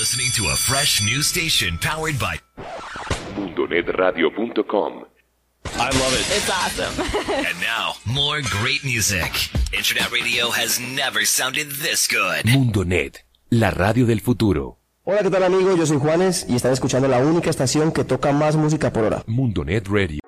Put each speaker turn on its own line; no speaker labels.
listening to a fresh new station powered by
MundoNetRadio.com.
I love it.
It's awesome.
And now, more great music. Internet radio has never sounded this good.
Mundonet, la radio del futuro.
Hola, ¿qué tal amigos? Yo soy Juanes y están escuchando la única estación que toca más música por hora.
Mundonet Radio.